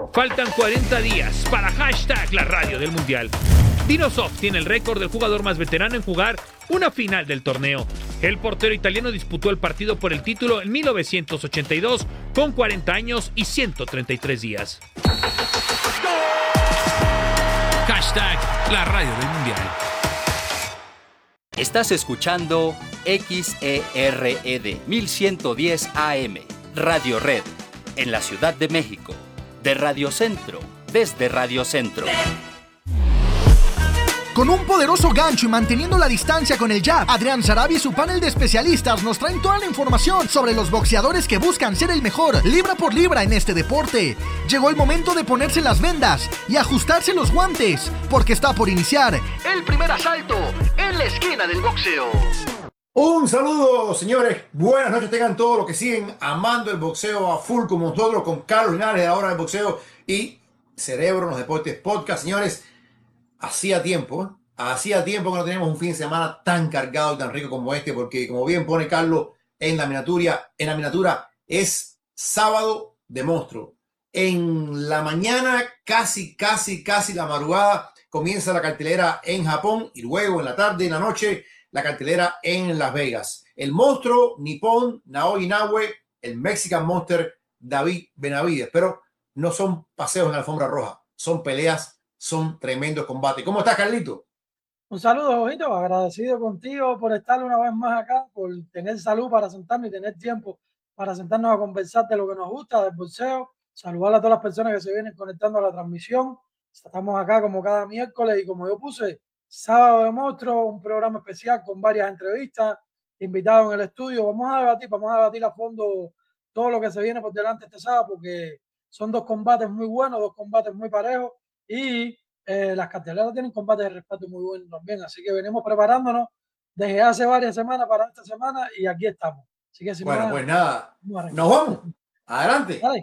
Faltan 40 días para hashtag la radio del Mundial. Dinosoft tiene el récord del jugador más veterano en jugar una final del torneo. El portero italiano disputó el partido por el título en 1982 con 40 años y 133 días. Hashtag la radio del Mundial. Estás escuchando XERED 1110 AM, Radio Red, en la Ciudad de México. De Radio Centro, desde Radio Centro. Con un poderoso gancho y manteniendo la distancia con el jab, Adrián Sarabia y su panel de especialistas nos traen toda la información sobre los boxeadores que buscan ser el mejor libra por libra en este deporte. Llegó el momento de ponerse las vendas y ajustarse los guantes, porque está por iniciar el primer asalto en la esquina del boxeo. Un saludo, señores. Buenas noches tengan todos los que siguen amando el boxeo a full como nosotros, con Carlos Linares de Ahora del Boxeo y Cerebro en los Deportes Podcast. Señores, hacía tiempo que no teníamos un fin de semana tan cargado y tan rico como este, porque como bien pone Carlos en la miniatura es sábado de monstruo. En la mañana, casi la madrugada, comienza la cartelera en Japón y luego en la tarde y en la noche la cartelera en Las Vegas. El monstruo nipón Naoya Inoue, el Mexican Monster David Benavides. Pero no son paseos en la alfombra roja, son peleas, son tremendos combates. ¿Cómo estás, Carlito? Un saludo, Jovito, agradecido contigo por estar una vez más acá, por tener salud para sentarnos y tener tiempo para sentarnos a conversar de lo que nos gusta, del boxeo. Saludar a todas las personas que se vienen conectando a la transmisión. Estamos acá como cada miércoles y como yo puse, sábado de monstruo, un programa especial con varias entrevistas, invitados en el estudio. Vamos a debatir a fondo todo lo que se viene por delante este sábado, porque son dos combates muy buenos, dos combates muy parejos y las carteleras tienen combates de respeto muy buenos también, así que venimos preparándonos desde hace varias semanas para esta semana y aquí estamos. Así que pues nada, nos vamos. Adelante. Dale.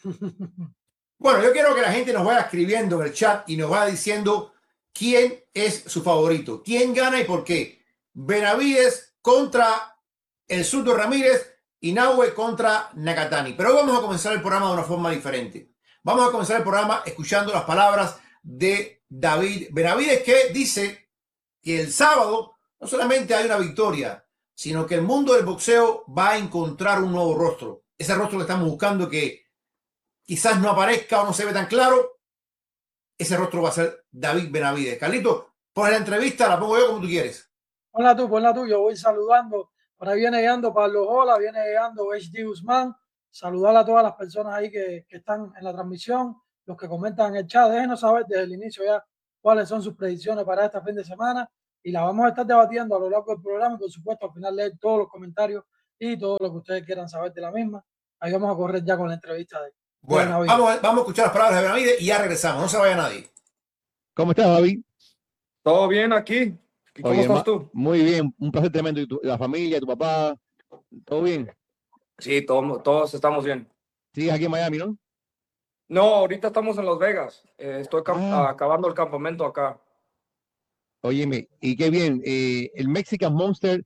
Bueno, yo quiero que la gente nos vaya escribiendo en el chat y nos vaya diciendo quién es su favorito, quién gana y por qué. Benavides contra el zurdo Ramírez, Inoue contra Nakatani. Pero hoy vamos a comenzar el programa de una forma diferente. Vamos a comenzar el programa escuchando las palabras de David Benavides, que dice que el sábado no solamente hay una victoria, sino que el mundo del boxeo va a encontrar un nuevo rostro. Ese rostro que estamos buscando, que quizás no aparezca o no se ve tan claro, ese rostro va a ser David Benavides. Carlito, pon la entrevista, la pongo yo como tú quieres. Ponla tú, yo voy saludando. Por ahí viene llegando Pablo Jola, viene llegando HD Guzmán. Saludar a todas las personas ahí que están en la transmisión, los que comentan en el chat. Déjenos saber desde el inicio ya cuáles son sus predicciones para este fin de semana y la vamos a estar debatiendo a lo largo del programa y por supuesto al final leer todos los comentarios y todo lo que ustedes quieran saber de la misma. Ahí vamos a correr ya con la entrevista de Bueno, vamos a escuchar las palabras de Benavides y ya regresamos, no se vaya nadie. ¿Cómo estás, David? ¿Todo bien aquí? ¿Cómo estás tú? Muy bien, un placer tremendo. ¿Y la familia, tu papá? ¿Todo bien? Sí, todos estamos bien. ¿Sigues aquí en Miami, no? No, ahorita estamos en Las Vegas. Estoy acabando el campamento acá. Óyeme, y qué bien. El Mexican Monster,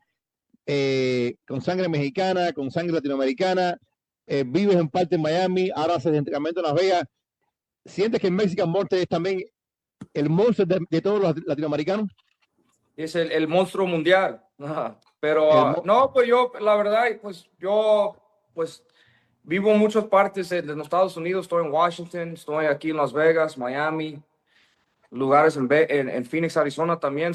con sangre mexicana, con sangre latinoamericana, vives en parte en Miami, ahora haces entrenamiento en Las Vegas. ¿Sientes que el Mexican Monster es también el monster de todos los latinoamericanos? Es el monstruo mundial. Pero no, pues yo, la verdad, pues vivo en muchas partes de los Estados Unidos. Estoy en Washington, estoy aquí en Las Vegas, Miami, lugares en Phoenix, Arizona también.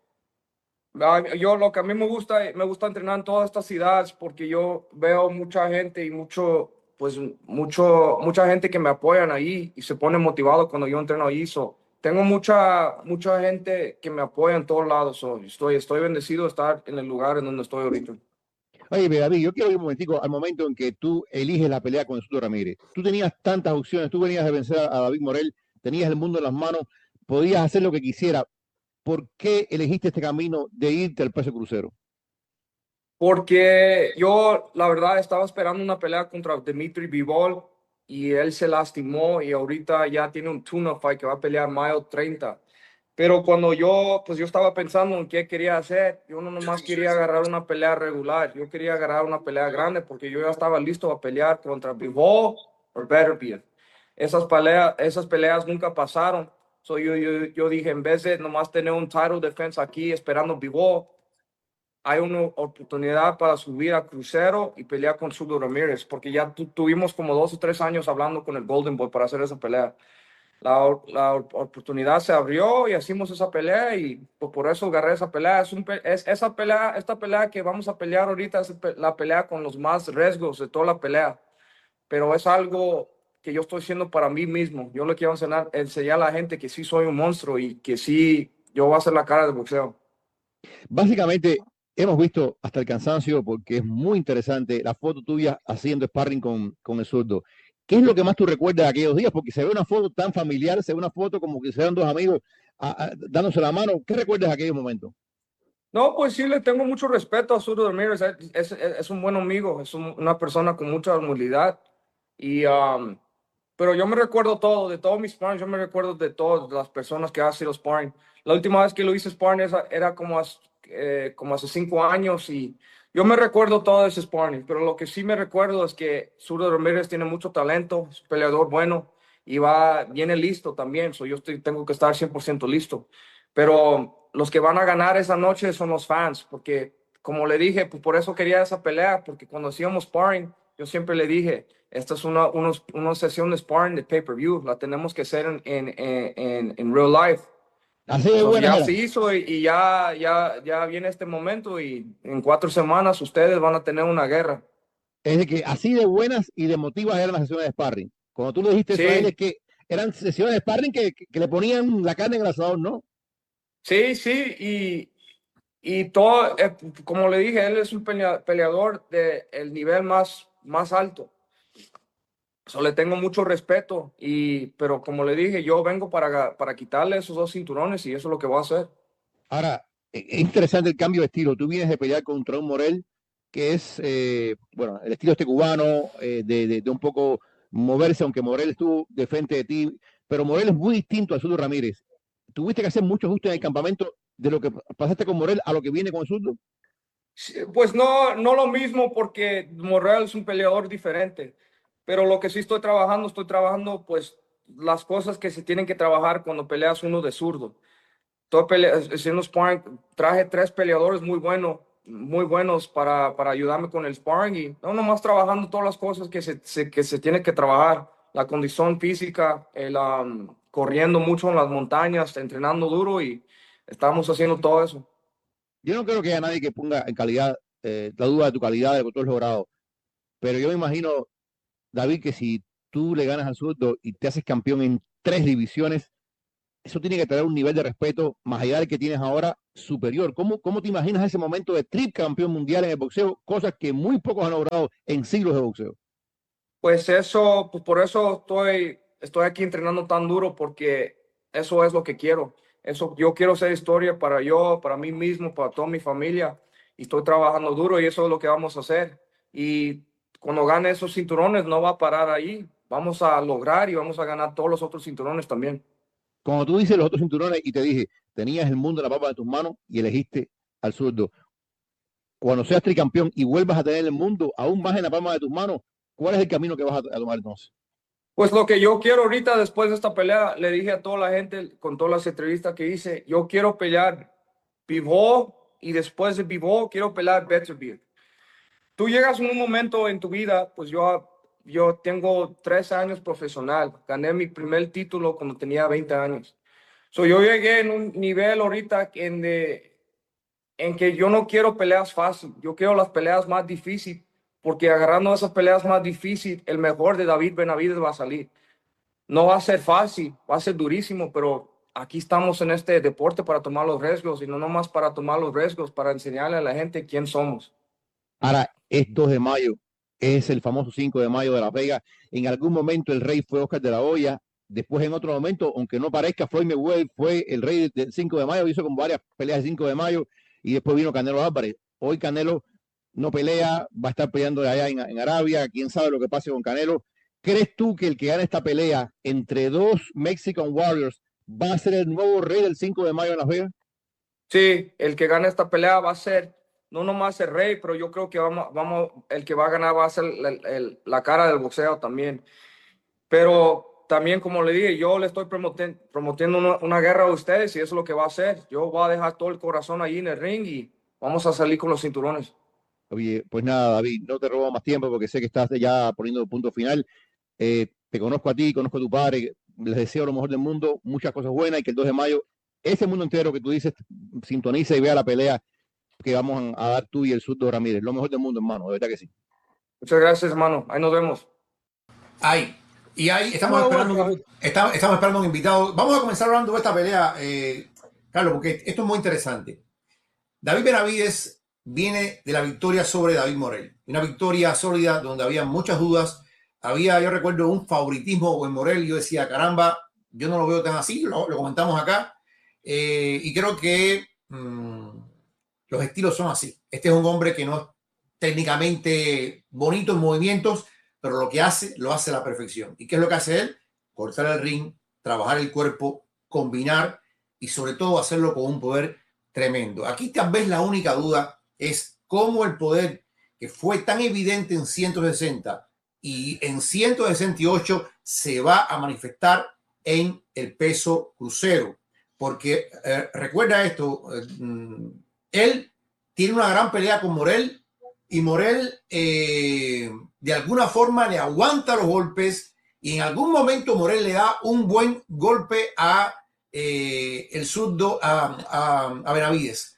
Yo lo que a mí me gusta entrenar en todas estas ciudades porque yo veo mucha gente y mucha gente que me apoyan ahí y se pone motivado cuando yo entreno ahí. Tengo mucha gente que me apoya en todos lados. Estoy bendecido de estar en el lugar en donde estoy ahorita. Oye, David, yo quiero ir un momentico al momento en que tú eliges la pelea con el Zurdo Ramírez. Tú tenías tantas opciones, tú venías de vencer a David Morel, tenías el mundo en las manos, podías hacer lo que quisieras. ¿Por qué elegiste este camino de irte al peso crucero? Porque yo, la verdad, estaba esperando una pelea contra Dimitri Bivol y él se lastimó y ahorita ya tiene un tune-up fight que va a pelear mayo 30. Pero cuando yo estaba pensando en qué quería hacer, yo no nomás quería agarrar una pelea regular, yo quería agarrar una pelea grande porque yo ya estaba listo a pelear contra Bivol o Beterbiev. esas peleas nunca pasaron. So yo dije, en vez de nomás tener un title defense aquí esperando Bivol, hay una oportunidad para subir a crucero y pelear con Zurdo Ramírez, porque ya tuvimos como 2 o 3 años hablando con el Golden Boy para hacer esa pelea. La oportunidad se abrió y hicimos esa pelea y pues, por eso agarré esa pelea. Esta pelea que vamos a pelear ahorita es la pelea con los más riesgos de toda la pelea, pero es algo que yo estoy haciendo para mí mismo. Yo le quiero enseñar a la gente que sí soy un monstruo y que sí, yo voy a hacer la cara del boxeo. Básicamente, hemos visto hasta el cansancio, porque es muy interesante la foto tuya haciendo sparring con el zurdo. ¿Qué es lo que más tú recuerdas de aquellos días? Porque se ve una foto tan familiar, se ve una foto como que se dan dos amigos dándose la mano. ¿Qué recuerdas de aquellos momentos? No, pues sí, le tengo mucho respeto a Zurdo Ramírez. Es un buen amigo, es una persona con mucha humildad. Pero yo me recuerdo todo, de todos mis sparring, yo me recuerdo de todas las personas que han sido sparring. La última vez que lo hice sparring era como hace 5 años y yo me recuerdo todo ese sparring, pero lo que sí me recuerdo es que Zurdo Ramírez tiene mucho talento, es un peleador bueno y viene listo también, tengo que estar 100% listo. Pero los que van a ganar esa noche son los fans, porque como le dije, pues por eso quería esa pelea, porque cuando hacíamos sparring, yo siempre le dije, esta es una sesión de sparring de pay-per-view, la tenemos que hacer en real life. Así de buena Ya era. se hizo y ya viene este momento y en 4 semanas ustedes van a tener una guerra. Es de que así de buenas y de emotivas eran las sesiones de sparring. Cuando tú le dijiste eso a él, Sí, es que eran sesiones de sparring que le ponían la carne en el asador, ¿no? sí, y todo, como le dije, él es un peleador del nivel más alto. Le tengo mucho respeto, pero como le dije, yo vengo para quitarle esos 2 cinturones y eso es lo que voy a hacer. Ahora, es interesante el cambio de estilo. Tú vienes de pelear contra un Morel que es, bueno, el estilo este cubano, de un poco moverse, aunque Morel estuvo de frente de ti, pero Morel es muy distinto a Zurdo Ramírez. ¿Tuviste que hacer mucho ajuste en el campamento de lo que pasaste con Morel a lo que viene con Zurdo? Sí, pues no lo mismo porque Morrell es un peleador diferente, pero lo que sí estoy trabajando pues las cosas que se tienen que trabajar cuando peleas uno de zurdo. Haciendo sparring, traje 3 peleadores muy buenos para ayudarme con el sparring y no nomás trabajando todas las cosas que se tienen que trabajar, la condición física, corriendo mucho en las montañas, entrenando duro y estamos haciendo todo eso. Yo no creo que haya nadie que ponga en calidad, la duda de tu calidad, de lo que tú has logrado, pero yo me imagino, David, que si tú le ganas al Zurdo y te haces campeón en 3 divisiones, eso tiene que tener un nivel de respeto más allá del que tienes ahora superior. ¿Cómo te imaginas ese momento de tricampeón mundial en el boxeo? Cosas que muy pocos han logrado en siglos de boxeo. Pues eso, pues por eso estoy aquí entrenando tan duro, porque eso es lo que quiero. Yo quiero hacer historia para mí mismo, para toda mi familia, y estoy trabajando duro y eso es lo que vamos a hacer. Y cuando gane esos cinturones no va a parar ahí. Vamos a lograr y vamos a ganar todos los otros cinturones también. Cuando tú dices los otros cinturones y te dije, tenías el mundo en la palma de tus manos y elegiste al Zurdo. Cuando seas tricampeón y vuelvas a tener el mundo aún más en la palma de tus manos, ¿cuál es el camino que vas a tomar entonces? Pues lo que yo quiero ahorita, después de esta pelea, le dije a toda la gente, con todas las entrevistas que hice, yo quiero pelear Bivol y después de Bivol quiero pelear Beterbiev. Tú llegas en un momento en tu vida, pues yo tengo 3 años profesional, gané mi primer título cuando tenía 20 años. Yo llegué en un nivel ahorita en que yo no quiero peleas fáciles, yo quiero las peleas más difíciles, porque agarrando esas peleas más difíciles, el mejor de David Benavidez va a salir. No va a ser fácil, va a ser durísimo, pero aquí estamos en este deporte para tomar los riesgos y no nomás para tomar los riesgos, para enseñarle a la gente quién somos. Ahora, es 2 de mayo, es el famoso 5 de mayo de Las Vegas. En algún momento el rey fue Oscar de la Hoya, después en otro momento, aunque no parezca, Floyd Mayweather fue el rey del 5 de mayo, hizo con varias peleas del 5 de mayo y después vino Canelo Álvarez. Hoy Canelo no pelea, va a estar peleando allá en Arabia, quién sabe lo que pase con Canelo. ¿Crees tú que el que gane esta pelea entre 2 Mexican Warriors va a ser el nuevo rey del 5 de mayo en Las Vegas? Sí, el que gane esta pelea va a ser no nomás el rey, pero yo creo que el que va a ganar va a ser la cara del boxeo también. Pero también, como le dije, yo le estoy promoviendo una guerra a ustedes y eso es lo que va a hacer. Yo voy a dejar todo el corazón ahí en el ring y vamos a salir con los cinturones. Oye, pues nada, David, no te robo más tiempo porque sé que estás ya poniendo el punto final. Te conozco a ti, conozco a tu padre, les deseo lo mejor del mundo, muchas cosas buenas y que el 2 de mayo, ese mundo entero que tú dices, sintoniza y vea la pelea que vamos a dar tú y el zurdo Ramírez. Lo mejor del mundo, hermano, de verdad que sí. Muchas gracias, hermano. Ahí nos vemos. Ahí estamos esperando un invitado. Vamos a comenzar hablando de esta pelea, Carlos, porque esto es muy interesante. David Benavidez viene de la victoria sobre David Morel. Una victoria sólida donde había muchas dudas. Yo recuerdo un favoritismo en Morel. Yo decía, caramba, yo no lo veo tan así. Lo comentamos acá. Y creo que los estilos son así. Este es un hombre que no es técnicamente bonito en movimientos, pero lo que hace, lo hace a la perfección. ¿Y qué es lo que hace él? Cortar el ring, trabajar el cuerpo, combinar y sobre todo hacerlo con un poder tremendo. Aquí tal vez la única duda es cómo el poder que fue tan evidente en 160 y en 168 se va a manifestar en el peso crucero. Porque recuerda esto, él tiene una gran pelea con Morel y Morel de alguna forma le aguanta los golpes y en algún momento Morel le da un buen golpe a el zurdo, a Benavidez.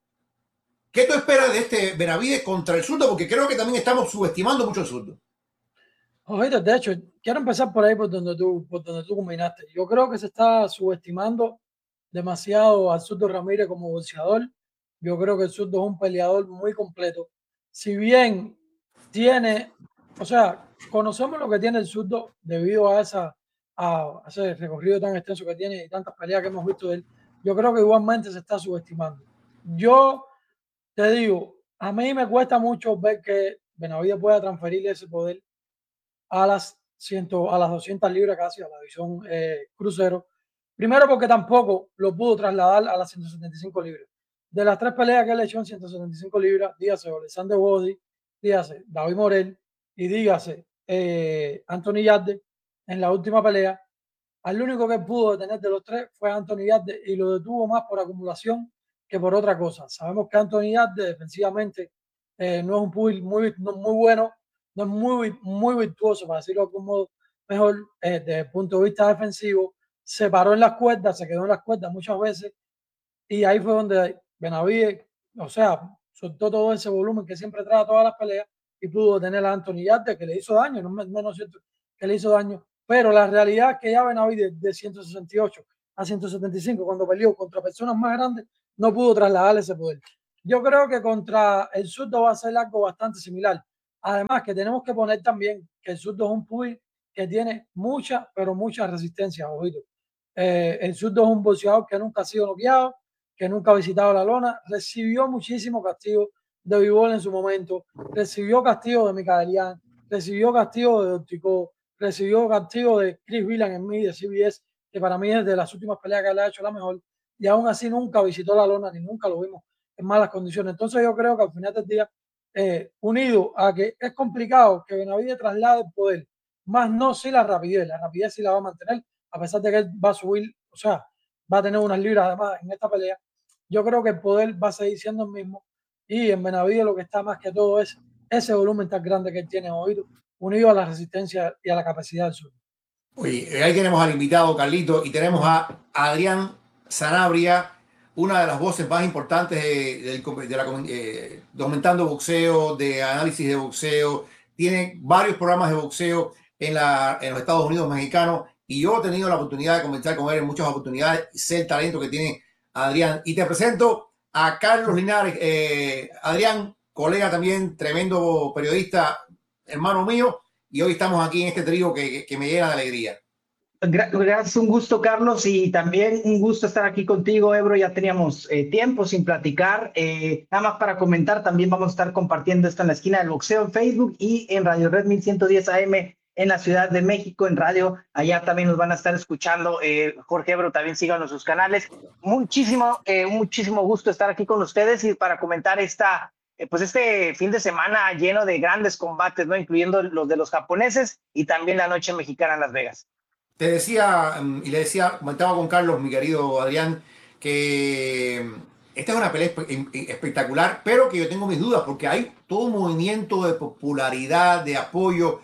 ¿Qué tú esperas de este Benavidez contra el zurdo? Porque creo que también estamos subestimando mucho el zurdo. Ojito, de hecho, quiero empezar por ahí, por donde tú combinaste. Yo creo que se está subestimando demasiado al zurdo Ramírez como boxeador. Yo creo que el zurdo es un peleador muy completo. Si bien tiene, o sea, conocemos lo que tiene el zurdo debido a ese recorrido tan extenso que tiene y tantas peleas que hemos visto de él, yo creo que igualmente se está subestimando. Yo te digo, a mí me cuesta mucho ver que Benavidez pueda transferirle ese poder a las 200 libras casi, a la división crucero. Primero porque tampoco lo pudo trasladar a las 175 libras. De las 3 peleas que él hecho en 175 libras, dígase Alexander Body, dígase David Morel y dígase Anthony Yarde en la última pelea, al único que pudo detener de los 3 fue Anthony Yarde y lo detuvo más por acumulación que por otra cosa. Sabemos que Anthony Yarde defensivamente no es un muy bueno, no es muy virtuoso, para decirlo de algún modo mejor, desde el punto de vista defensivo. Se paró en las cuerdas, se quedó en las cuerdas muchas veces y ahí fue donde Benavidez, o sea, soltó todo ese volumen que siempre trae a todas las peleas y pudo detener a Anthony Yarde, que le hizo daño, no es menos cierto que le hizo daño, pero la realidad es que ya Benavidez de 168 a 175, cuando peleó contra personas más grandes, no pudo trasladarle ese poder. Yo creo que contra el zurdo va a ser algo bastante similar. Además que tenemos que poner también que el zurdo es un puy que tiene mucha, pero mucha resistencia, ojito. El zurdo es un boxeador que nunca ha sido noqueado, que nunca ha visitado la lona, recibió muchísimo castigo de Bivol en su momento, recibió castigo de Micaelian, recibió castigo de Ortico, recibió castigo de Chris Villan en mí, de CBS, que para mí es de las últimas peleas que le ha hecho la mejor, y aún así nunca visitó la lona, ni nunca lo vimos en malas condiciones. Entonces yo creo que al final del día, unido a que es complicado que Benavidez traslade el poder, más no si la rapidez sí la va a mantener, a pesar de que él va a subir, o sea, va a tener unas libras además en esta pelea. Yo creo que el poder va a seguir siendo el mismo y en Benavidez lo que está más que todo es ese volumen tan grande que él tiene oído, unido a la resistencia y a la capacidad del sur. Oye, ahí tenemos al invitado, Carlito, y tenemos a Adrián Sanabria, una de las voces más importantes documentando boxeo, de análisis de boxeo. Tiene varios programas de boxeo en los Estados Unidos mexicanos y yo he tenido la oportunidad de conversar con él en muchas oportunidades y sé el talento que tiene Adrián. Y te presento a Carlos Linares. Adrián, colega también, tremendo periodista, hermano mío, y hoy estamos aquí en este trío que me llena de alegría. Gracias, un gusto, Carlos, y también un gusto estar aquí contigo, Ebro. Ya teníamos tiempo sin platicar. Nada más para comentar, también vamos a estar compartiendo esto en la esquina del boxeo en Facebook y en Radio Red 1110 AM en la Ciudad de México, en radio. Allá también nos van a estar escuchando. Jorge, Ebro, también síganos sus canales. Muchísimo gusto estar aquí con ustedes y para comentar este fin de semana lleno de grandes combates, ¿no? Incluyendo los de los japoneses y también la noche mexicana en Las Vegas. te decía, y le decía, comentaba con Carlos, mi querido Adrián, que esta es una pelea espectacular, pero que yo tengo mis dudas, porque hay todo un movimiento de popularidad, de apoyo,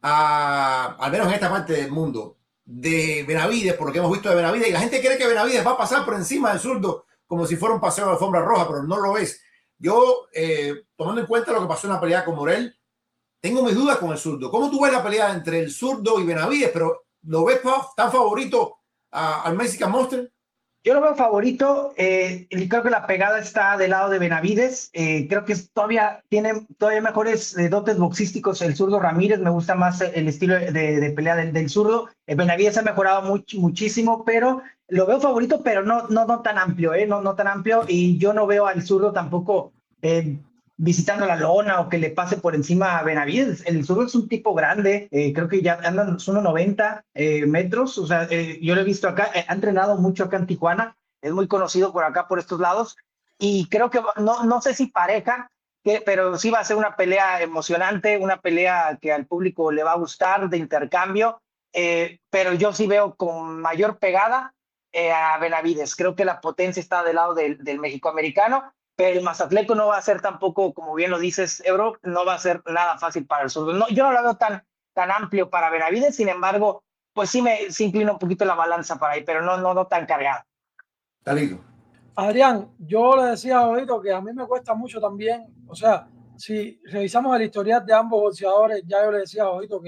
al menos en esta parte del mundo, de Benavides, por lo que hemos visto de Benavides, y la gente cree que Benavides va a pasar por encima del zurdo como si fuera un paseo de alfombra roja, pero no lo es. Yo, tomando en cuenta lo que pasó en la pelea con Morel, tengo mis dudas con el zurdo. ¿Cómo tú ves la pelea entre el zurdo y Benavides? Pero ¿lo ves tan favorito al Mexican Monster? Yo lo veo favorito. Creo que la pegada está del lado de Benavides. Creo que tiene todavía mejores dotes boxísticos el zurdo Ramírez. Me gusta más el estilo de pelea del zurdo. Benavides ha mejorado muchísimo, pero lo veo favorito, pero no tan amplio, no tan amplio. Y yo no veo al zurdo tampoco visitando la lona o que le pase por encima a Benavides. El zurdo es un tipo grande, creo que ya andan unos 90 metros, o sea, yo lo he visto acá, ha entrenado mucho acá en Tijuana, es muy conocido por acá, por estos lados, y creo que no sé si pareja, pero sí va a ser una pelea emocionante, una pelea que al público le va a gustar, de intercambio, pero yo sí veo con mayor pegada a Benavides. Creo que la potencia está del lado del mexicoamericano, pero el Mazatleco no va a ser tampoco, como bien lo dices, Ebro, no va a ser nada fácil para el zurdo. No, yo no lo veo tan amplio para Benavides, sin embargo, pues sí se inclina un poquito la balanza para ahí, pero no tan cargada. Talito. Adrián, yo le decía a Ojito que a mí me cuesta mucho también, o sea, si revisamos el historial de ambos boxeadores, ya yo le decía a Ojito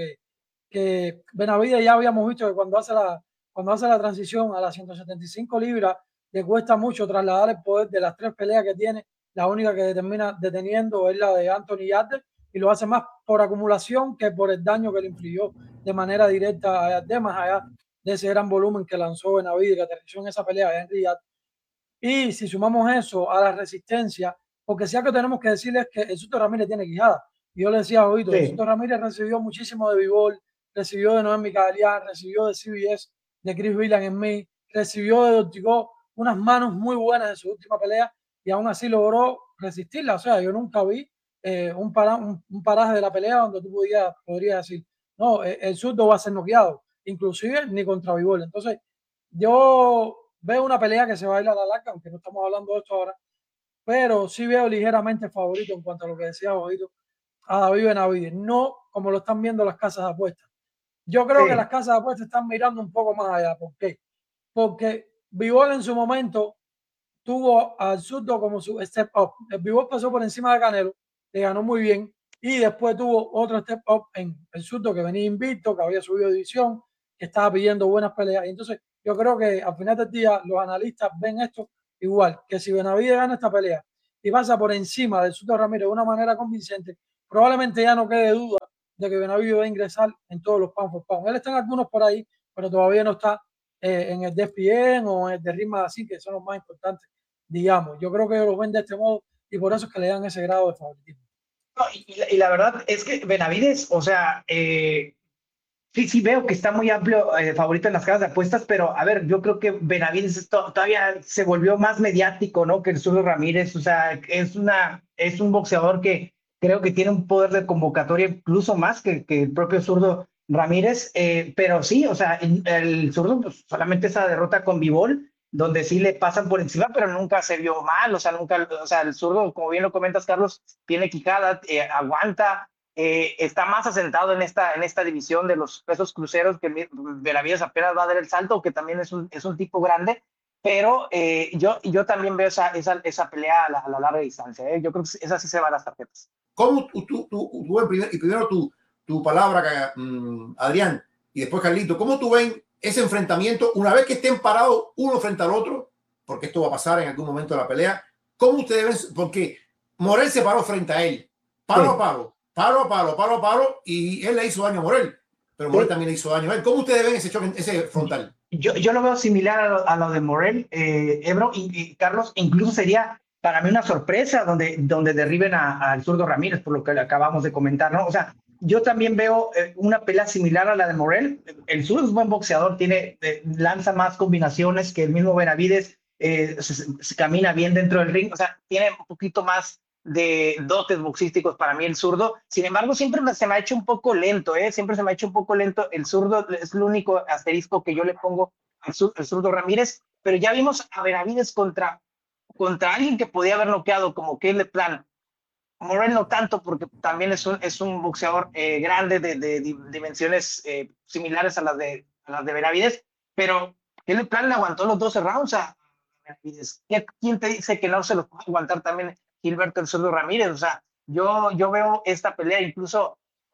que Benavides ya habíamos visto que cuando hace la transición a las 175 libras, le cuesta mucho trasladar el poder. De las 3 peleas que tiene, la única que termina deteniendo es la de Anthony Yarde, y lo hace más por acumulación que por el daño que le infligió de manera directa a Yarde, más allá de ese gran volumen que lanzó Benavides, que aterrizó en esa pelea de Henry Yarde. Y si sumamos eso a la resistencia, porque si algo tenemos que decirles es que el Suto Ramírez tiene quijada. Y yo le decía a Oito, el Suto Ramírez recibió muchísimo de Bivol, recibió de Noemi Galián, recibió de CBS, de Chris Villan en mí, recibió de Dorticó unas manos muy buenas en su última pelea, y aún así logró resistirla. O sea, yo nunca vi un paraje de la pelea donde tú podrías decir, no, el zurdo va a ser noqueado, inclusive ni contra Bivol. Entonces, yo veo una pelea que se va a ir a la larga, aunque no estamos hablando de esto ahora, pero sí veo ligeramente favorito en cuanto a lo que decía Ojito a David Benavides, no como lo están viendo las casas de apuestas. Yo creo que las casas de apuestas están mirando un poco más allá. ¿Por qué? Porque Bivol en su momento tuvo al zurdo como su step up. El Bivol pasó por encima de Canelo, le ganó muy bien, y después tuvo otro step up en el zurdo que venía invicto, que había subido de división, que estaba pidiendo buenas peleas. Y entonces yo creo que al final del día los analistas ven esto igual, que si Benavides gana esta pelea y pasa por encima del zurdo Ramírez de una manera convincente, probablemente ya no quede duda de que Benavides va a ingresar en todos los pound for pound. Él está en algunos por ahí, pero todavía no está en el de ESPN o en el de Ritmo así, que son los más importantes, digamos. Yo creo que ellos lo ven de este modo y por eso es que le dan ese grado de favoritismo. No, y la verdad es que Benavides, o sea, sí veo que está muy amplio favorito en las casas de apuestas, pero a ver, yo creo que Benavides todavía se volvió más mediático, ¿no? Que el zurdo Ramírez. O sea, es un boxeador que creo que tiene un poder de convocatoria incluso más que el propio zurdo Ramírez, pero sí, o sea, el zurdo pues, solamente esa derrota con Bivol, donde sí le pasan por encima, pero nunca se vio mal. O sea, el zurdo, como bien lo comentas, Carlos, tiene quijada, aguanta. Está más asentado en esta división de los pesos cruceros, que Benavides apenas va a dar el salto, que también es un tipo grande, pero yo también veo esa pelea a la larga distancia. Yo creo que esa sí se va a las tarjetas. ¿Cómo primero tu palabra, Adrián, y después Carlito, cómo tú ven ese enfrentamiento una vez que estén parados uno frente al otro? Porque esto va a pasar en algún momento de la pelea. ¿Cómo ustedes ven? Porque Morel se paró frente a él, palo a palo, y él le hizo daño a Morel, pero Morel también le hizo daño a él. ¿Cómo ustedes ven ese choque, ese frontal? Yo lo veo similar a lo de Morel, Ebro y Carlos. Incluso sería para mí una sorpresa donde derriben al zurdo Ramírez, por lo que le acabamos de comentar, ¿no? O sea, yo también veo una pelea similar a la de Morel. El zurdo es un buen boxeador, lanza más combinaciones que el mismo Benavides, se camina bien dentro del ring, o sea, tiene un poquito más de dotes boxísticos para mí el zurdo. Sin embargo, siempre se me ha hecho un poco lento, siempre se me ha hecho un poco lento. El zurdo es el único asterisco que yo le pongo al zurdo Ramírez, pero ya vimos a Benavides contra alguien que podía haber noqueado como Caleb Plant. Morel no tanto, porque también es un boxeador grande de dimensiones similares a las de Benavides, pero Caleb Plant le aguantó los 12 rounds a Benavides. ¿Quién te dice que no se los puede aguantar también Gilberto el Zurdo Ramírez? O sea, yo veo esta pelea incluso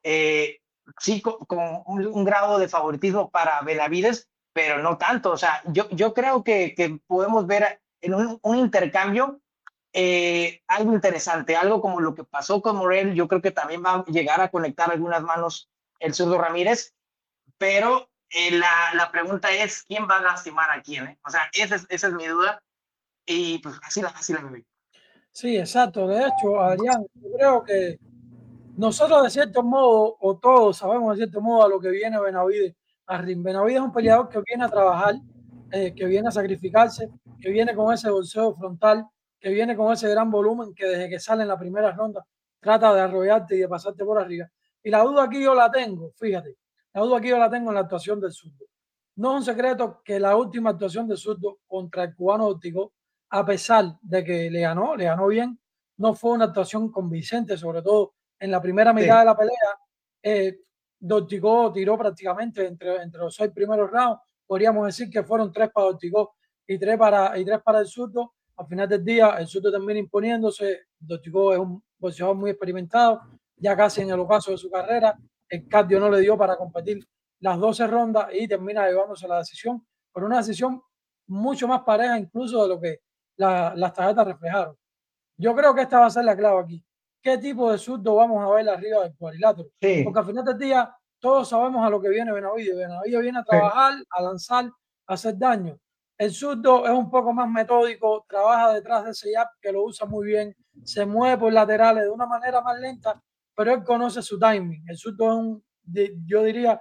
sí con un grado de favoritismo para Benavides, pero no tanto. O sea, yo creo que podemos ver en un intercambio algo interesante, algo como lo que pasó con Morel. Yo creo que también va a llegar a conectar algunas manos el Zurdo Ramírez, pero la pregunta es, ¿quién va a lastimar a quién? O sea, esa es mi duda, y pues así la veo. Sí, exacto. De hecho, Adrián, yo creo que nosotros de cierto modo, o todos sabemos de cierto modo a lo que viene Benavides. Benavides es un peleador que viene a trabajar, que viene a sacrificarse, que viene con ese boxeo frontal, que viene con ese gran volumen, que desde que sale en la primera ronda trata de arrollarte y de pasarte por arriba. Y la duda aquí yo la tengo, fíjate, la duda aquí yo la tengo en la actuación del zurdo. No es un secreto que la última actuación del zurdo contra el cubano Ortigo, a pesar de que le ganó bien, no fue una actuación convincente, sobre todo en la primera mitad de la pelea. Dortigó tiró prácticamente entre los 6 primeros rounds. Podríamos decir que fueron 3 para Dortigó y 3 para el zurdo. Al final del día, el zurdo termina imponiéndose. Dortigó es un boxeador muy experimentado, ya casi en el ocaso de su carrera. El cardio no le dio para competir las 12 rondas y termina llevándose la decisión, pero una decisión mucho más pareja incluso de lo que las tarjetas reflejaron. Yo creo que esta va a ser la clave aquí. ¿Qué tipo de zurdo vamos a ver arriba del cuadrilátero? Sí. Porque al final del día todos sabemos a lo que viene Benavides. Benavides viene a trabajar, a lanzar, a hacer daño. El zurdo es un poco más metódico, trabaja detrás de ese jab que lo usa muy bien, se mueve por laterales de una manera más lenta, pero él conoce su timing. El zurdo es yo diría,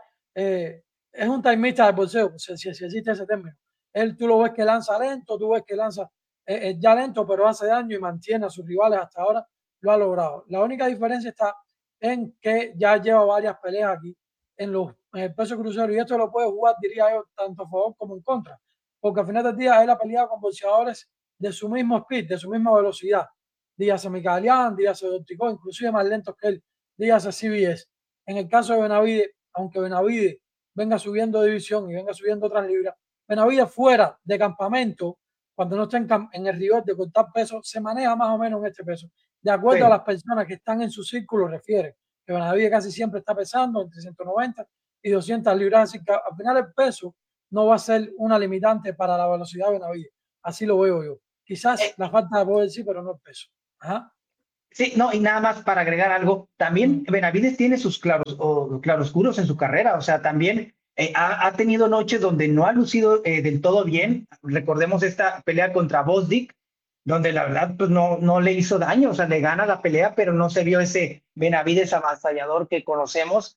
es un timista de boxeo, si existe ese término. Tú lo ves que lanza lento, tú ves que lanza ya lento, pero hace daño y mantiene a sus rivales. Hasta ahora lo ha logrado. La única diferencia está en que ya lleva varias peleas aquí en el peso crucero, y esto lo puede jugar, diría yo, tanto a favor como en contra, porque al final del día él ha peleado con boxeadores de su mismo speed, de su misma velocidad. Díaz a Mikaelian, Díaz a Dortigó, inclusive más lentos que él, Díaz a CBS. En el caso de Benavides, aunque Benavides venga subiendo de división y venga subiendo otras libras, Benavides fuera de campamento, cuando no está en el rigor de cortar peso, se maneja más o menos en este peso. De acuerdo a las personas que están en su círculo, refiere que Benavides casi siempre está pesando entre 190 y 200 libras. Así que al final el peso no va a ser una limitante para la velocidad de Benavides. Así lo veo yo. Quizás la falta de poder sí, pero no el peso. Ajá. Sí, no, y nada más para agregar algo, también Benavides tiene sus claroscuros en su carrera. O sea, también ha tenido noches donde no ha lucido del todo bien. Recordemos esta pelea contra Bosdick, donde la verdad pues no le hizo daño. O sea, le gana la pelea, pero no se vio ese Benavides avasallador que conocemos.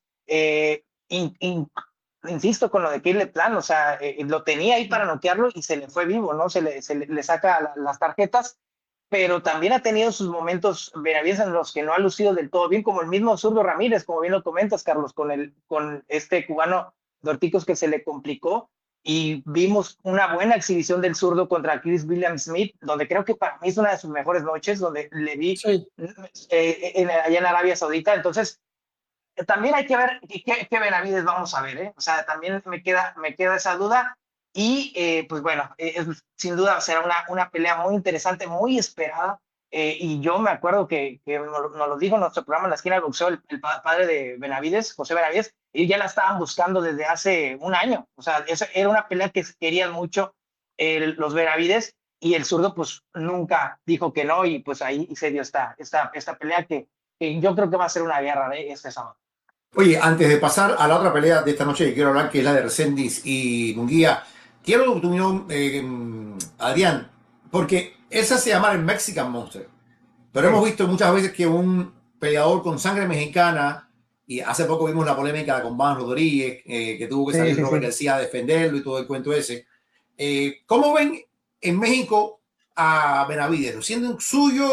Insisto con lo de Caleb Plant, o sea, lo tenía ahí para noquearlo y se le fue vivo, ¿no? Se le saca las tarjetas, pero también ha tenido sus momentos Benavides en los que no ha lucido del todo bien, como el mismo Zurdo Ramírez, como bien lo comentas, Carlos, con este cubano Dorticos que se le complicó, y vimos una buena exhibición del zurdo contra Chris William Smith, donde creo que para mí es una de sus mejores noches, donde le vi allá en Arabia Saudita. Entonces, también hay que ver qué Benavides vamos a ver, ¿eh? O sea, también me queda esa duda. Y pues bueno, sin duda será una pelea muy interesante, muy esperada. Y yo me acuerdo que nos lo dijo en nuestro programa en la esquina del boxeo el padre de Benavides, José Benavides, y ya la estaban buscando desde hace un año. O sea, esa era una pelea que querían mucho los Benavides, y el zurdo pues nunca dijo que no, y pues ahí se dio esta pelea que yo creo que va a ser una guerra de este sábado. Oye, antes de pasar a la otra pelea de esta noche que quiero hablar, que es la de Reséndiz y Munguía, quiero tu opinión, Adrián, porque esa se llama el Mexican Monster, pero hemos visto muchas veces que un peleador con sangre mexicana, y hace poco vimos la polémica con Van Rodríguez, que tuvo que salir Robert García a defenderlo y todo el cuento ese. ¿Cómo ven en México a Benavides? ¿Lo sienten suyo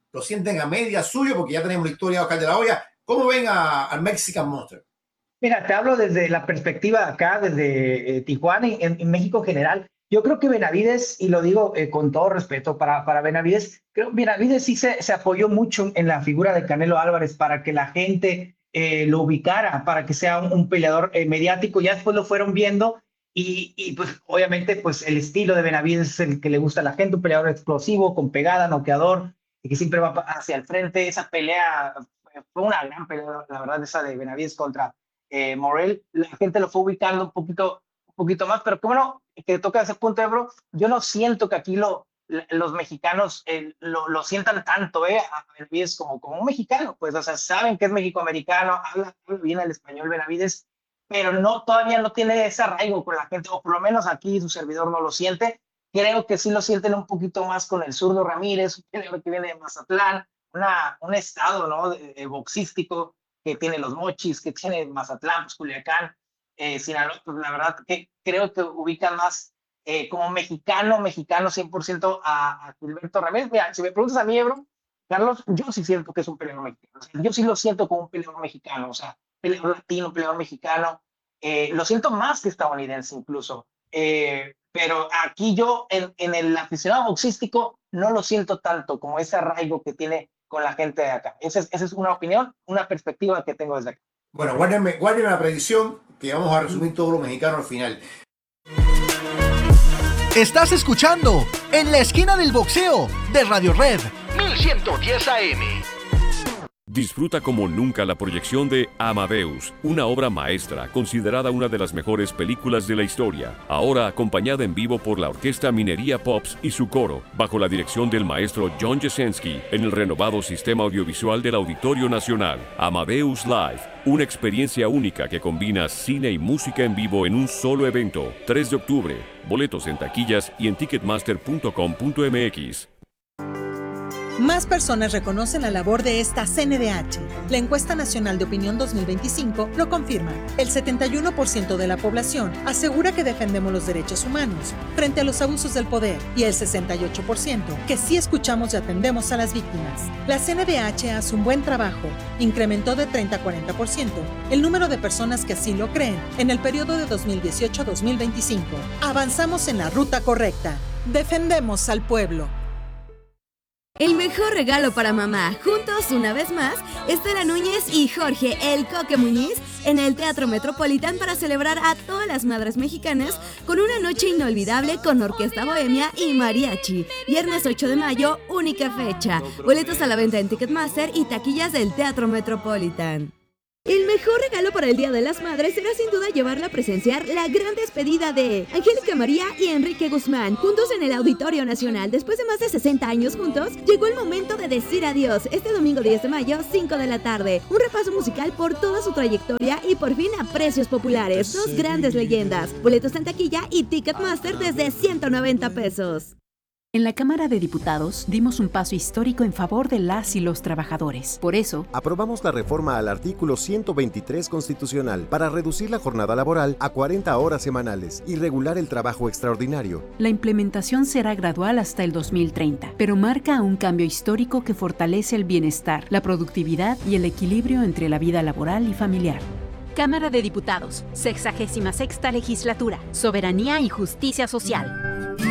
lo sienten a media suyo porque ya tenemos la historia de Oscar de la Hoya. ¿Cómo ven al Mexican Monster? Mira, te hablo desde la perspectiva de acá, desde Tijuana y en México en general. Yo creo que Benavidez, y lo digo con todo respeto para Benavidez, creo que Benavidez sí se apoyó mucho en la figura de Canelo Álvarez para que la gente lo ubicara, para que sea un peleador mediático. Ya después lo fueron viendo y pues obviamente pues el estilo de Benavidez es el que le gusta a la gente, un peleador explosivo, con pegada, noqueador, y que siempre va hacia el frente. Esa pelea fue una gran pelea, la verdad, esa de Benavidez contra Morrell. La gente lo fue ubicando un poquito más, pero qué bueno que toca ese punto, Ebro. Yo no siento que aquí los mexicanos lo sientan tanto, a Benavidez como un mexicano, pues, o sea, saben que es mexicoamericano, habla bien el español Benavidez, pero todavía no tiene ese arraigo con la gente, o por lo menos aquí su servidor no lo siente. Creo que sí lo sienten un poquito más con el zurdo Ramírez, que viene de Mazatlán, un estado, ¿no?, boxístico, que tiene los Mochis, que tiene Mazatlán, pues, Culiacán, Sinaloa. Pues la verdad que creo que ubican más como mexicano 100% a Gilberto Ramírez. Mira, si me preguntas a mí, Ebro, Carlos, yo sí siento que es un peleador mexicano. O sea, yo sí lo siento como un peleador mexicano, o sea, peleador latino, peleador mexicano. Lo siento más que estadounidense incluso. Pero aquí yo, en el aficionado boxístico, no lo siento tanto como ese arraigo que tiene con la gente de acá. Esa es una opinión, una perspectiva que tengo desde acá. Bueno, guárdenme la predicción, que vamos a resumir todo lo mexicano al final. Estás escuchando En la Esquina del Boxeo de Radio Red 1110 AM. Disfruta como nunca la proyección de Amadeus, una obra maestra considerada una de las mejores películas de la historia, ahora acompañada en vivo por la Orquesta Minería Pops y su coro, bajo la dirección del maestro John Jasenski, en el renovado sistema audiovisual del Auditorio Nacional. Amadeus Live, una experiencia única que combina cine y música en vivo en un solo evento. 3 de octubre, boletos en taquillas y en ticketmaster.com.mx. Más personas reconocen la labor de esta CNDH. La Encuesta Nacional de Opinión 2025 lo confirma. El 71% de la población asegura que defendemos los derechos humanos frente a los abusos del poder y el 68% que sí escuchamos y atendemos a las víctimas. La CNDH hace un buen trabajo. Incrementó de 30 a 40% el número de personas que así lo creen en el periodo de 2018 a 2025. Avanzamos en la ruta correcta. Defendemos al pueblo. El mejor regalo para mamá, juntos una vez más, Estela Núñez y Jorge El Coque Muñiz en el Teatro Metropolitan para celebrar a todas las madres mexicanas con una noche inolvidable con orquesta bohemia y mariachi. Viernes 8 de mayo, única fecha. Boletos a la venta en Ticketmaster y taquillas del Teatro Metropolitan. El mejor regalo para el Día de las Madres será sin duda llevarla a presenciar la gran despedida de Angélica María y Enrique Guzmán, juntos en el Auditorio Nacional. Después de más de 60 años juntos, llegó el momento de decir adiós. Este domingo 10 de mayo, 5 de la tarde. Un repaso musical por toda su trayectoria y por fin a precios populares. 2 grandes leyendas. Boletos en taquilla y Ticketmaster desde 190 pesos. En la Cámara de Diputados dimos un paso histórico en favor de las y los trabajadores. Por eso, aprobamos la reforma al artículo 123 constitucional para reducir la jornada laboral a 40 horas semanales y regular el trabajo extraordinario. La implementación será gradual hasta el 2030, pero marca un cambio histórico que fortalece el bienestar, la productividad y el equilibrio entre la vida laboral y familiar. Cámara de Diputados, 66ª Legislatura, Soberanía y Justicia Social.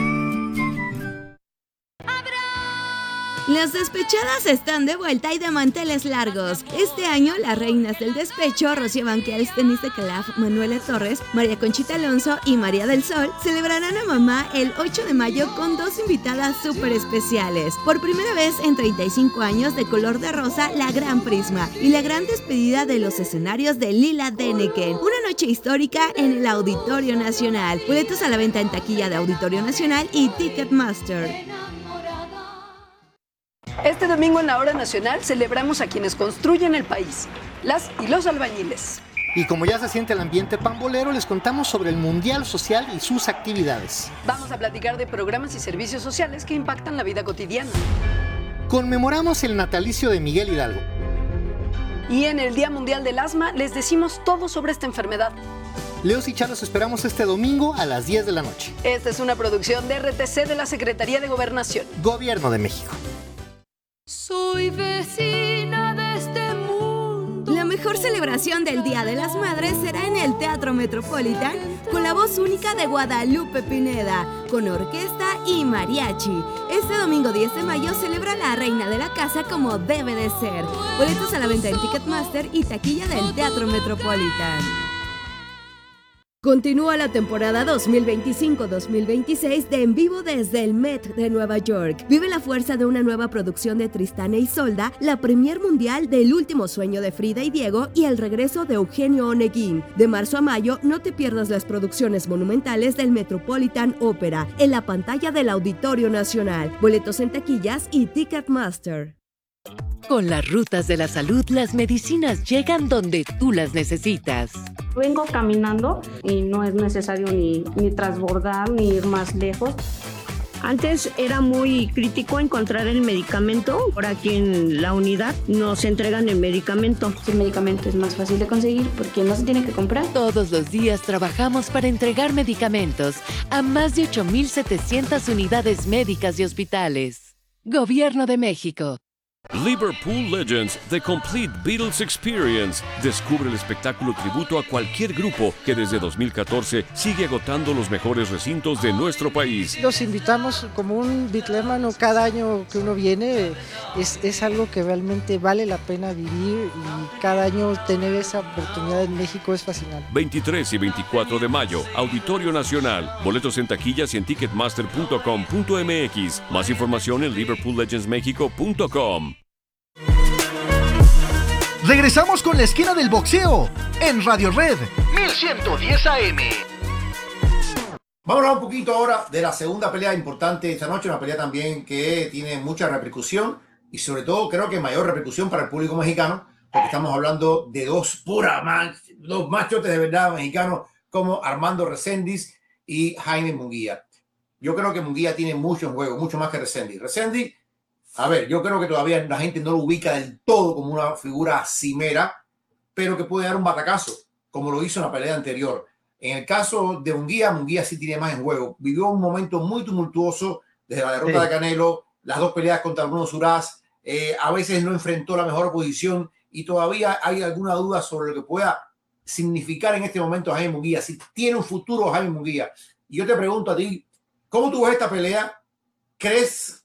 Las despechadas están de vuelta y de manteles largos. Este año, las reinas del despecho, Rocío Banquels, Denise de Calaf, Manuela Torres, María Conchita Alonso y María del Sol, celebrarán a mamá el 8 de mayo con 2 invitadas súper especiales. Por primera vez en 35 años, de color de rosa, la Gran Prisma y la gran despedida de los escenarios de Lila Denneken. Una noche histórica en el Auditorio Nacional. Boletos a la venta en taquilla de Auditorio Nacional y Ticketmaster. Este domingo en la Hora Nacional celebramos a quienes construyen el país, las y los albañiles. Y como ya se siente el ambiente pambolero, les contamos sobre el Mundial Social y sus actividades. Vamos a platicar de programas y servicios sociales que impactan la vida cotidiana. Conmemoramos el natalicio de Miguel Hidalgo. Y en el Día Mundial del Asma les decimos todo sobre esta enfermedad. Leos y Chá los esperamos este domingo a las 10 de la noche. Esta es una producción de RTC de la Secretaría de Gobernación. Gobierno de México. Soy Soy vecina de este mundo. La mejor celebración del Día de las Madres será en el Teatro Metropolitan con la voz única de Guadalupe Pineda, con orquesta y mariachi. Este domingo 10 de mayo celebra la reina de la casa como debe de ser. Boletos a la venta en Ticketmaster y taquilla del Teatro Metropolitan. Continúa la temporada 2025-2026 de En Vivo desde el Met de Nueva York. Vive la fuerza de una nueva producción de Tristán e Isolda, la premier mundial del Último Sueño de Frida y Diego y el regreso de Eugenio Oneguín. De marzo a mayo, no te pierdas las producciones monumentales del Metropolitan Opera en la pantalla del Auditorio Nacional. Boletos en taquillas y Ticketmaster. Con las rutas de la salud, las medicinas llegan donde tú las necesitas. Vengo caminando y no es necesario ni transbordar ni ir más lejos. Antes era muy crítico encontrar el medicamento. Ahora aquí en la unidad nos entregan el medicamento. El medicamento es más fácil de conseguir porque no se tiene que comprar. Todos los días trabajamos para entregar medicamentos a más de 8,700 unidades médicas y hospitales. Gobierno de México. Liverpool Legends, The Complete Beatles Experience. Descubre el espectáculo tributo a cualquier grupo que desde 2014 sigue agotando los mejores recintos de nuestro país. Los invitamos como un bitlémano cada año que uno viene. Es algo que realmente vale la pena vivir y cada año tener esa oportunidad en México es fascinante. 23 y 24 de mayo, Auditorio Nacional. Boletos en taquillas y en ticketmaster.com.mx. Más información en liverpoollegendsmexico.com. Regresamos con la esquina del boxeo en Radio Red 1110 AM. Vamos a hablar un poquito ahora de la segunda pelea importante esta noche, una pelea también que tiene mucha repercusión y sobre todo creo que mayor repercusión para el público mexicano, porque estamos hablando de dos machotes de verdad mexicanos como Armando Reséndiz y Jaime Munguía. Yo creo que Munguía tiene mucho en juego, mucho más que Reséndiz. Reséndiz, a ver, yo creo que todavía la gente no lo ubica del todo como una figura cimera, pero que puede dar un batacazo, como lo hizo en la pelea anterior. En el caso de Munguía, Munguía sí tiene más en juego. Vivió un momento muy tumultuoso desde la derrota de Canelo, las dos peleas contra Bruno Suraz, a veces no enfrentó la mejor posición y todavía hay alguna duda sobre lo que pueda significar en este momento a Jaime Munguía, si tiene un futuro Jaime Munguía. Y yo te pregunto a ti, ¿cómo tú ves esta pelea? ¿Crees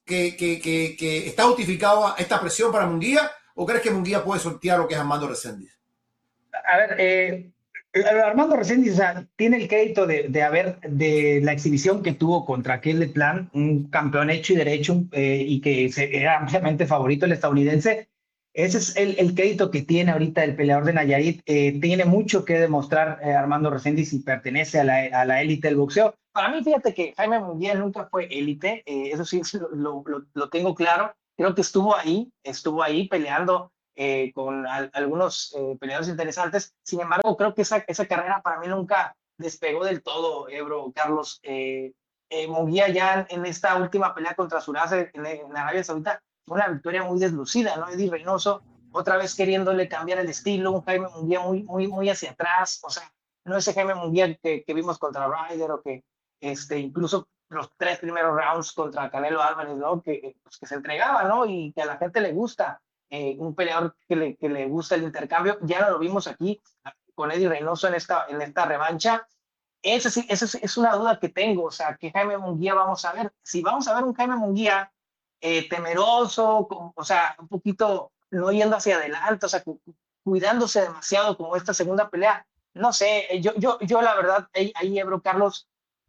que está justificada esta presión para Munguía o crees que Munguía puede sortear lo que es Armando Reséndiz? A ver, Armando Reséndiz, o sea, tiene el crédito de la exhibición que tuvo contra Caleb Plant, un campeón hecho y derecho y que era ampliamente favorito el estadounidense. Ese es el crédito que tiene ahorita el peleador de Nayarit. Tiene mucho que demostrar Armando Reséndiz y pertenece a la élite del boxeo. Para mí, fíjate que Jaime Munguía nunca fue élite, eso sí lo tengo claro. Creo que estuvo ahí peleando con algunos peleadores interesantes. Sin embargo, creo que esa carrera para mí nunca despegó del todo, Ebro, Carlos. Munguía ya en esta última pelea contra Suraz en Arabia Saudita fue una victoria muy deslucida, ¿no? Eddie Reynoso otra vez queriéndole cambiar el estilo, un Jaime Munguía muy hacia atrás, o sea, no ese Jaime Munguía que vimos contra Ryder o que incluso los 3 primeros rounds contra Canelo Álvarez, ¿no? Que se entregaba, ¿no? Y que a la gente le gusta, un peleador que le gusta el intercambio. Ya no lo vimos aquí con Eddie Reynoso en esta revancha. Esa es una duda que tengo, o sea, ¿qué Jaime Munguía vamos a ver? Si vamos a ver un Jaime Munguía temeroso, o sea, un poquito no yendo hacia adelante, o sea, cuidándose demasiado como esta segunda pelea, no sé, yo la verdad, ahí Ebro, Carlos,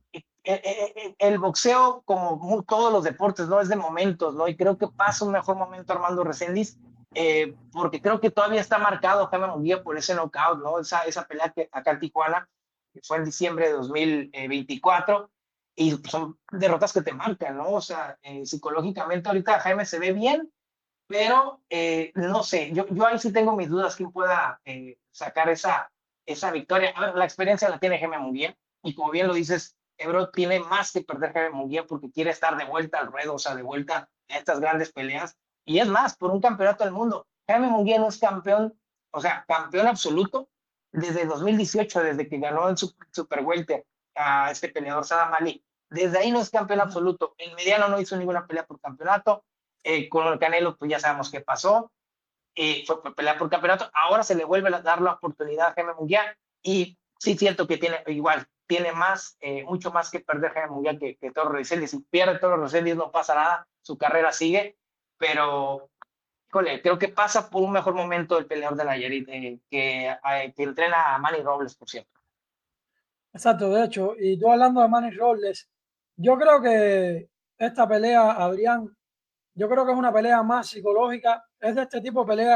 el boxeo, como todos los deportes, ¿no? Es de momentos, ¿no? Y creo que pasa un mejor momento Armando Reséndiz, porque creo que todavía está marcado Jaime Munguía por ese knockout, ¿no? Esa pelea que acá en Tijuana, que fue en diciembre de 2024, y son derrotas que te marcan, ¿no? O sea, psicológicamente ahorita Jaime se ve bien, pero no sé, yo ahí sí tengo mis dudas quién pueda sacar esa victoria. A ver, la experiencia la tiene Jaime Munguía, y como bien lo dices, Ebro, tiene más que perder Jaime Munguía porque quiere estar de vuelta al ruedo, o sea, de vuelta a estas grandes peleas, y es más, por un campeonato del mundo. Jaime Munguía no es campeón, o sea, campeón absoluto desde 2018, desde que ganó el Super Welter a este peleador Sadam Ali. Desde ahí no es campeón absoluto. El mediano no hizo ninguna pelea por campeonato. Con el Canelo, pues ya sabemos qué pasó. Fue pelear por campeonato. Ahora se le vuelve a dar la oportunidad a Jaime Munguía. Y sí, siento que tiene más, mucho más que perder Jaime Munguía que Toro Roselli. Si pierde Toro Roselli no pasa nada, su carrera sigue. Pero, creo que pasa por un mejor momento el peleador de Nayarit, que entrena a Manny Robles, por cierto. Exacto, de hecho, y tú hablando de Manny Robles, yo creo que esta pelea, Adrián, yo creo que es una pelea más psicológica. Es de este tipo de pelea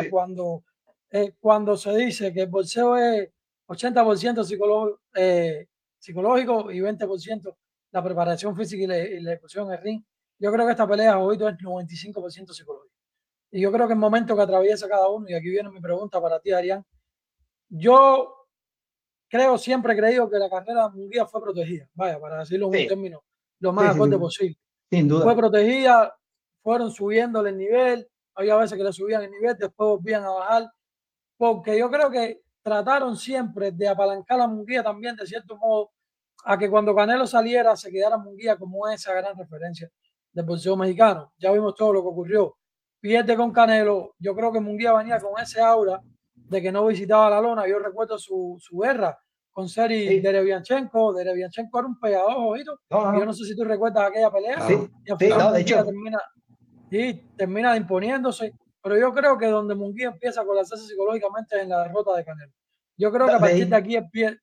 cuando se dice que el boxeo es 80% psicológico y 20% la preparación física y la ejecución en el ring. Yo creo que esta pelea hoy es 95% psicológica. Y yo creo que el momento que atraviesa cada uno, y aquí viene mi pregunta para ti, Adrián, yo siempre he creído que la carrera de Munguía fue protegida, vaya, para decirlo en un término lo más acorde posible. Sin duda. Fue protegida, fueron subiéndole el nivel, había veces que le subían el nivel, después volvían a bajar, porque yo creo que trataron siempre de apalancar a Munguía también, de cierto modo, a que cuando Canelo saliera se quedara Munguía como esa gran referencia del boxeo mexicano. Ya vimos todo lo que ocurrió. Pierde con Canelo, yo creo que Munguía venía con ese aura de que no visitaba la lona. Yo recuerdo su guerra con Sergey Derevianchenko. Derevianchenko era un peleador, ojito. Yo no sé si tú recuerdas aquella pelea. De hecho. Termina imponiéndose. Pero yo creo que donde Munguía empieza a colapsarse psicológicamente es en la derrota de Canelo. Yo creo que a partir de aquí empieza...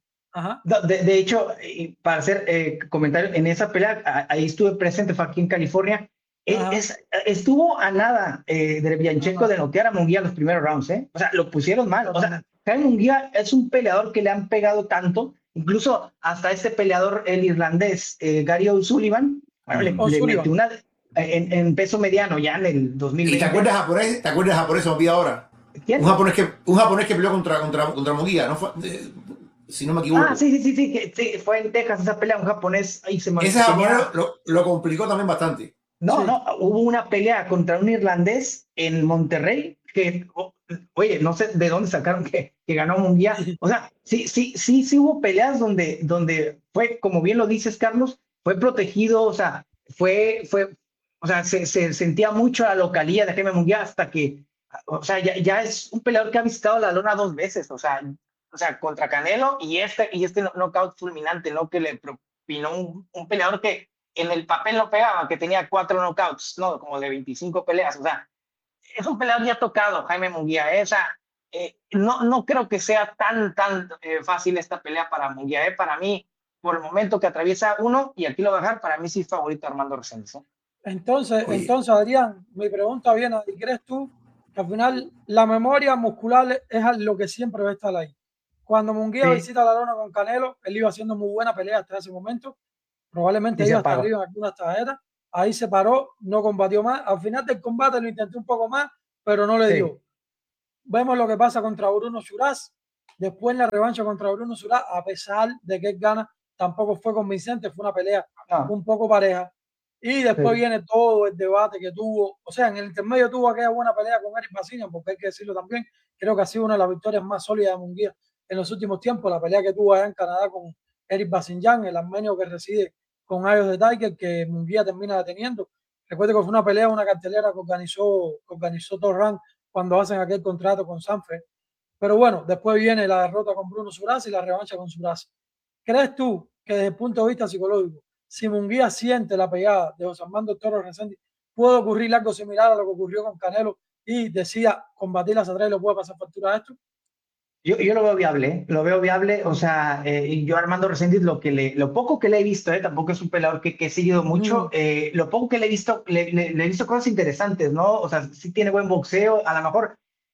De hecho, para hacer comentario, en esa pelea, ahí estuve presente, fue aquí en California. Estuvo a nada Derevianchenko de noquear a Munguía en los primeros rounds, ¿eh? O sea, lo pusieron mal. O sea, Jaime Munguía es un peleador que le han pegado tanto, incluso hasta este peleador, el irlandés, Gary O'Sullivan, le metió una en peso mediano ya en el 2020. ¿Y te acuerdas japonés? Se me olvida ahora. ¿Quién? Un japonés que peleó contra Munguía, ¿no fue? Si no me equivoco. Sí, fue en Texas esa pelea, un japonés. Ese japonés lo complicó también bastante. No, hubo una pelea contra un irlandés en Monterrey que, oye, no sé de dónde sacaron que ganó Munguía. O sea, sí hubo peleas donde fue, como bien lo dices, Carlos, fue protegido, o sea, se sentía mucho la localía de Jaime Munguía hasta que, o sea, ya es un peleador que ha visitado la lona 2 veces, o sea, contra Canelo y este knockout fulminante, ¿no? Que le propinó un peleador que en el papel no pegaba, que tenía 4 knockouts, ¿no? Como de 25 peleas, o sea, es un peleador ya tocado, Jaime Munguía, no creo que sea tan fácil esta pelea para Munguía, para mí, por el momento que atraviesa uno, y aquí lo voy a dejar, para mí sí es favorito Armando Reséndiz, ¿eh? Entonces, Adrián, mi pregunta viene, ¿crees tú que al final la memoria muscular es lo que siempre va a estar ahí? Cuando Munguía visita la lona con Canelo, él iba haciendo muy buena pelea hasta ese momento, probablemente iba hasta arriba en algunas tarjetas, ahí se paró, no combatió más, al final del combate lo intentó un poco más, pero no le dio. Vemos lo que pasa contra Bruno Suraz, después en la revancha contra Bruno Suraz, a pesar de que él gana, tampoco fue convincente, fue una pelea un poco pareja, y después viene todo el debate que tuvo, o sea, en el intermedio tuvo aquella buena pelea con Eric Basinian, porque hay que decirlo también, creo que ha sido una de las victorias más sólidas de Munguía en los últimos tiempos, la pelea que tuvo allá en Canadá con Eric Basinian, el armenio que reside con Ayos de Tiger, que Munguía termina deteniendo. Recuerdo que fue una pelea, una cartelera que organizó Torran cuando hacen aquel contrato con Sanford. Pero bueno, después viene la derrota con Bruno Suraz y la revancha con Suraz. ¿Crees tú que desde el punto de vista psicológico, si Munguía siente la pegada de José Armando Toro Reséndiz, puede ocurrir algo similar a lo que ocurrió con Canelo y decida combatir hacia atrás y lo puede pasar factura a esto? Yo lo veo viable, o sea, yo Armando Reséndiz, lo poco que le he visto, tampoco es un peleador que he seguido mucho, lo poco que le he visto, le he visto cosas interesantes, ¿no? O sea, sí tiene buen boxeo, a lo mejor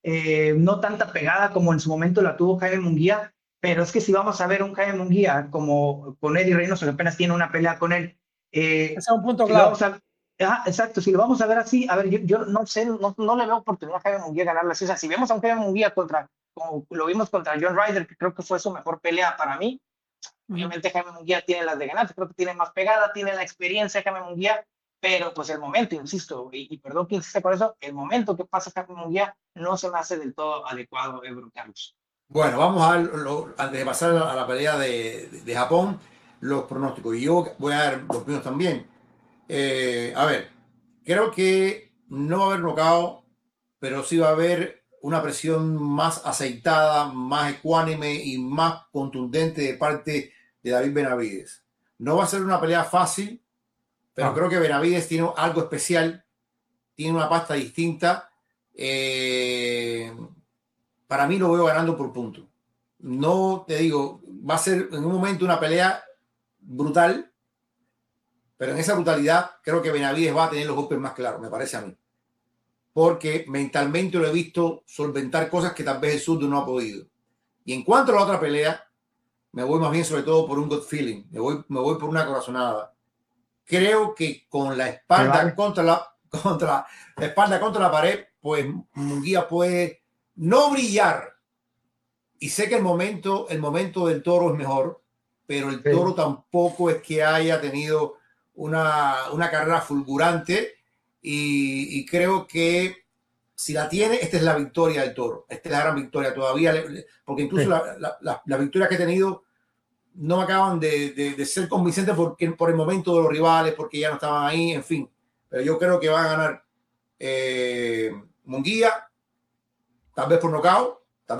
no tanta pegada como en su momento la tuvo Jaime Munguía, pero es que si vamos a ver un Jaime Munguía como con Eddie Reynoso, que apenas tiene una pelea con él. Ese es un punto clave. Exacto, si lo vamos a ver así, a ver, yo no sé, no le veo oportunidad a Jaime Munguía ganarle así. O sea, si vemos a un Jaime Munguía como lo vimos contra John Ryder, que creo que fue su mejor pelea para mí, obviamente Jaime Munguía tiene las de ganar, creo que tiene más pegada, tiene la experiencia Jaime Munguía, pero pues el momento, insisto, y perdón que insista con eso, el momento que pasa Jaime Munguía no se me hace del todo adecuado, Carlos. Bueno, vamos a ver, antes de pasar a la pelea de Japón, los pronósticos. Y yo voy a dar los míos también. A ver, creo que no va a haber knockout, pero sí va a haber una presión más aceitada, más ecuánime y más contundente de parte de David Benavidez. No va a ser una pelea fácil, pero creo que Benavidez tiene algo especial, tiene una pasta distinta. Para mí lo veo ganando por punto. No te digo, va a ser en un momento una pelea brutal, pero en esa brutalidad creo que Benavidez va a tener los golpes más claros, me parece a mí. Porque mentalmente lo he visto solventar cosas que tal vez el zurdo no ha podido. Y en cuanto a la otra pelea, me voy más bien sobre todo por un gut feeling, me voy por una corazonada. Creo que con la espalda contra la pared, pues Munguía puede no brillar. Y sé que el momento del Toro es mejor, pero el Toro tampoco es que haya tenido una carrera fulgurante. Y creo que si la tiene, esta es la victoria del Toro. Esta es la gran victoria todavía, porque incluso las victorias que he tenido no me acaban de ser convincentes por el momento de los rivales, porque ya no estaban ahí, en fin. Pero yo creo que va a ganar Munguía, tal vez por nocaut,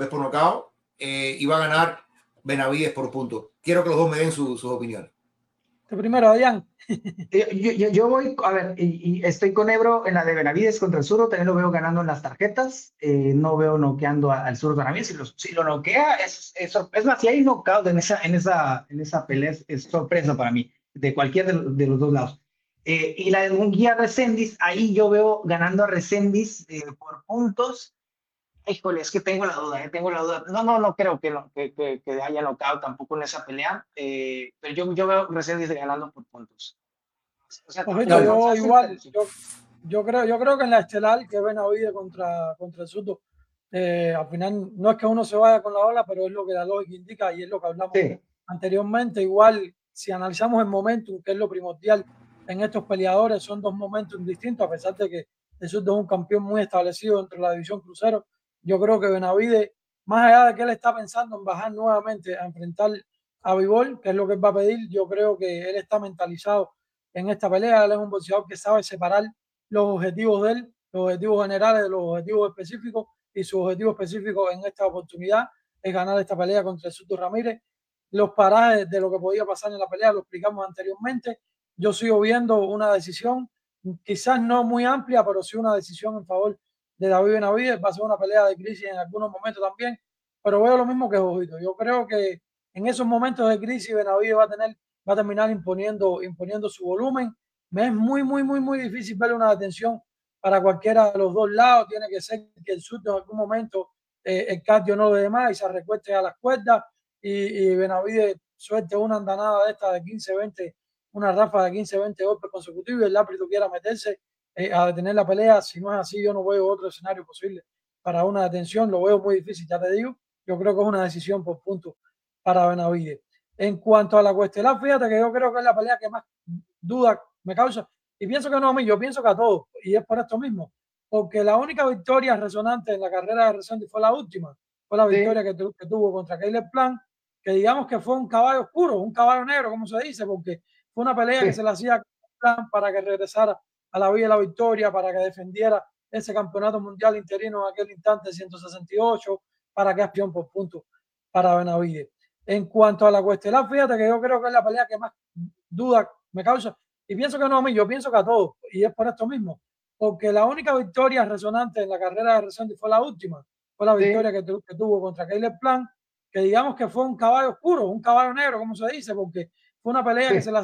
y va a ganar Benavidez por puntos. Quiero que los dos me den sus opiniones. Primero, Adrián. Yo voy, a ver, y estoy con Ebro en la de Benavidez contra el zurdo, también lo veo ganando en las tarjetas, no veo noqueando al zurdo Benavidez, si lo noquea, es más, si hay knockout en esa pelea, es sorpresa para mí, de cualquier de los dos lados. Y la de Munguía Resendiz, ahí yo veo ganando a Resendiz por puntos. Híjole, es que tengo la duda. No creo que haya knockout tampoco en esa pelea, pero yo veo Resendiz ganando por puntos. O sea, yo creo que en la estelar que Benavidez contra el zurdo, al final no es que uno se vaya con la ola, pero es lo que la lógica indica y es lo que hablamos anteriormente. Igual, si analizamos el momentum, que es lo primordial en estos peleadores, son dos momentos distintos, a pesar de que el zurdo es un campeón muy establecido dentro de la división crucero. Yo creo que Benavidez, más allá de que él está pensando en bajar nuevamente a enfrentar a Bivol, que es lo que él va a pedir, yo creo que él está mentalizado en esta pelea. Él es un boxeador que sabe separar los objetivos de él, los objetivos generales de los objetivos específicos, y su objetivo específico en esta oportunidad es ganar esta pelea contra el zurdo Ramírez. Los parajes de lo que podía pasar en la pelea lo explicamos anteriormente. Yo sigo viendo una decisión, quizás no muy amplia, pero sí una decisión en favor de David Benavidez. Va a ser una pelea de crisis en algunos momentos también, pero veo lo mismo que Jojito. Yo creo que en esos momentos de crisis Benavidez va a terminar imponiendo su volumen. Me es muy difícil ver una detención para cualquiera de los dos lados. Tiene que ser que el zurdo en algún momento el cardio no lo dé más y se recueste a las cuerdas y Benavidez suelte una andanada de esta de 15-20, una ráfaga de 15-20 golpes consecutivos y el árbitro quiera meterse a detener la pelea. Si no es así, yo no veo otro escenario posible para una detención. Lo veo muy difícil, ya te digo. Yo creo que es una decisión por puntos para Benavidez. En cuanto a la cuestelar, fíjate que yo creo que es la pelea que más duda me causa. Y pienso que no a mí, yo pienso que a todos. Y es por esto mismo. Porque la única victoria resonante en la carrera de Resendiz fue la última. Fue la victoria que tuvo contra Caleb Plant, que digamos que fue un caballo oscuro, un caballo negro, como se dice, porque fue una pelea que se le hacía a Plant para que regresara a la vía de la victoria, para que defendiera ese campeonato mundial interino en aquel instante 168, para que acción por puntos para Benavidez. En cuanto a la cuestelar, fíjate que yo creo que es la pelea que más duda me causa. Y pienso que no a mí, yo pienso que a todos. Y es por esto mismo. Porque la única victoria resonante en la carrera de Resendiz fue la última. Fue la victoria que tuvo contra Caleb Plant, que digamos que fue un caballo oscuro, un caballo negro, como se dice, porque fue una pelea que se le